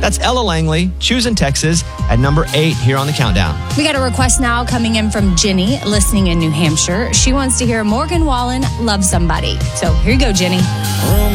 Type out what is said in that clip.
That's Ella Langley, Choosing Texas, at number 8 here on the countdown. We got a request now coming in from Jenny, listening in New Hampshire. She wants to hear Morgan Wallen, Love Somebody. So here you go, Jenny.